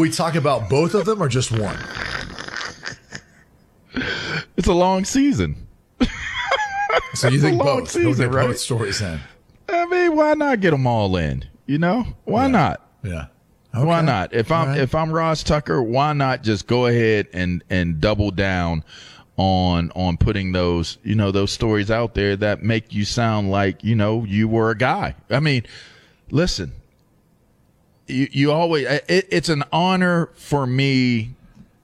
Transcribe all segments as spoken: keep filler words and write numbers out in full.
we talk about both of them or just one? It's a long season. So you think long both? season, both right? stories in. I mean, why not get them all in? You know, why yeah. not? Yeah. Okay. Why not? If I'm right. if I'm Ross Tucker, why not just go ahead and and double down on on putting those, you know, those stories out there that make you sound like, you know, you were a guy. I mean, listen, you you always it, it's an honor for me.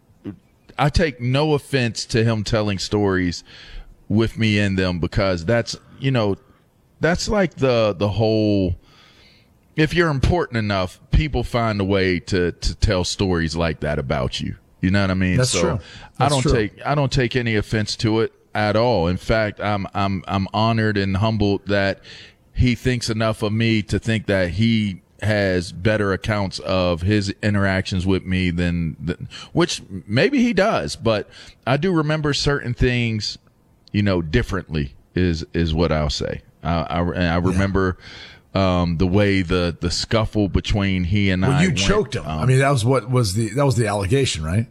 I take no offense to him telling stories with me in them, because that's, you know, that's like the the whole, if you're important enough, people find a way to to tell stories like that about you. You know what I mean? That's so true. That's I don't true. take I don't take any offense to it at all. In fact, I'm I'm I'm honored and humbled that he thinks enough of me to think that he has better accounts of his interactions with me than, than which maybe he does, but I do remember certain things, you know, differently is is what I'll say. I I, I remember yeah. um, the way the the scuffle between he and well, I. you went, choked him. Um, I mean, that was what was the that was the allegation, right?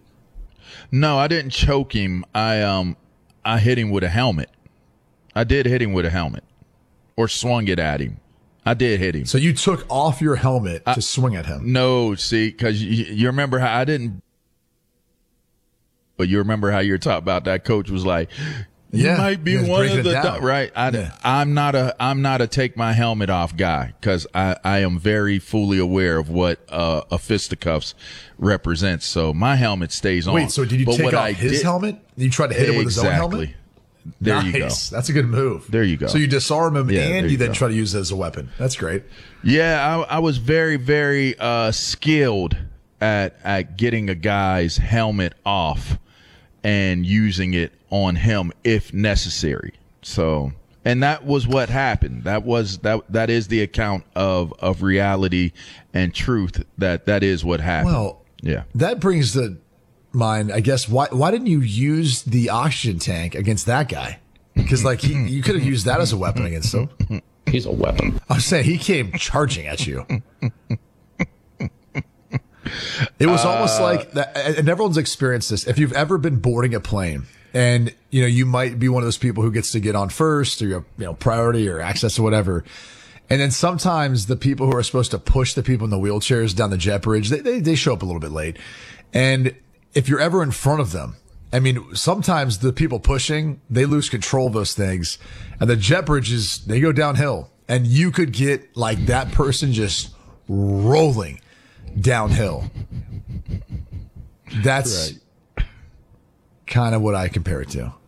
No, I didn't choke him. I um I hit him with a helmet. I did hit him with a helmet, or swung it at him. I did hit him. So you took off your helmet I, to swing at him. No, see, because you, you remember how I didn't. But you remember how you were talking about that coach was like, you yeah, might be one of the th- right. I, yeah. I'm not a I'm not a take my helmet off guy, because I, I am very fully aware of what uh, a fisticuffs represents. So my helmet stays on. Wait, so did you but take what off I his did, helmet? You tried to hit him with his own exactly. helmet? There nice. you go. That's a good move. There you go. So you disarm him yeah, and you you then go. try to use it as a weapon. That's great. Yeah, I, I was very, very uh, skilled at at getting a guy's helmet off and using it on him if necessary. So, and that was what happened. That was that that is the account of of reality and truth. That that is what happened. Well, yeah. That brings to mind, I guess, why why didn't you use the oxygen tank against that guy? Because like he, you could have used that as a weapon against him. He's a weapon. I'm saying he came charging at you. It was uh, almost like that, and everyone's experienced this. If you've ever been boarding a plane, and you know you might be one of those people who gets to get on first, or you have, you know, priority or access or whatever, and then sometimes the people who are supposed to push the people in the wheelchairs down the jet bridge, they they, they show up a little bit late, and if you're ever in front of them, I mean, sometimes the people pushing, they lose control of those things, and the jet bridges, they go downhill, and you could get like that person just rolling downhill. That's right. Kind of what I compare it to.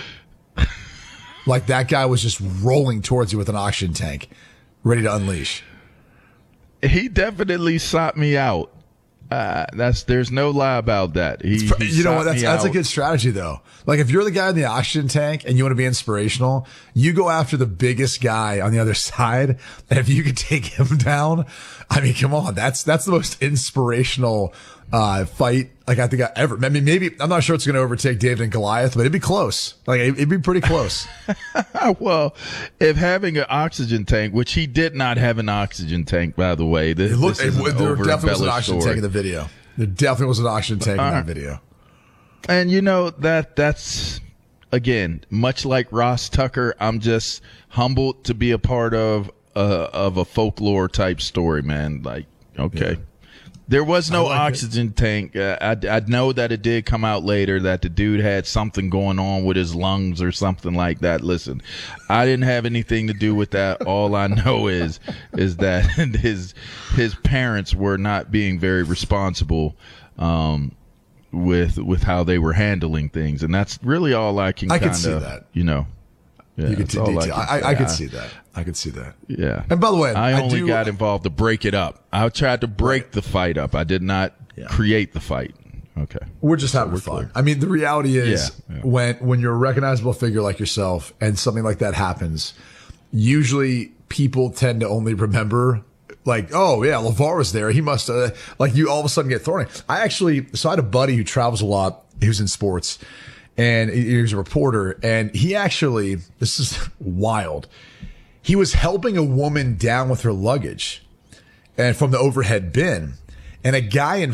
Like that guy was just rolling towards you with an oxygen tank, ready to unleash. He definitely sought me out. Uh, that's there's no lie about that. He, he you know what? That's that's out. a good strategy though. Like if you're the guy in the oxygen tank and you want to be inspirational, you go after the biggest guy on the other side, and if you could take him down, I mean, come on, that's that's the most inspirational uh fight like I think I ever. I mean, maybe I'm not sure it's going to overtake David and Goliath, but it'd be close. Like it'd be pretty close. Well, if having an oxygen tank, which he did not have an oxygen tank, by the way, this, it looked, this is it, an there definitely was an over-embellished oxygen story. tank in the video. There definitely was an oxygen tank Uh, in that video. And you know that that's again much like Ross Tucker. I'm just humbled to be a part of uh, of a folklore type story, man. Like, okay. Yeah. There was no like oxygen it. tank. Uh, I, I know that it did come out later that the dude had something going on with his lungs or something like that. Listen, I didn't have anything to do with that. All I know is is that his his parents were not being very responsible um, with with how they were handling things, and that's really all I can. I kind can see that. You know. Yeah, you could see detail. I, I, I could see that. I could see that. Yeah. And by the way, I only I do, got involved to break it up. I tried to break right. the fight up. I did not yeah. create the fight. Okay. We're just having so fun. Clear. I mean, the reality is yeah, yeah. when when you're a recognizable figure like yourself and something like that happens, usually people tend to only remember like, oh yeah, LeVar was there. He must uh, like you all of a sudden get thrown in. I actually so I had a buddy who travels a lot. He was in sports. And he was a reporter, and he actually, this is wild. He was helping a woman down with her luggage and from the overhead bin, and a guy in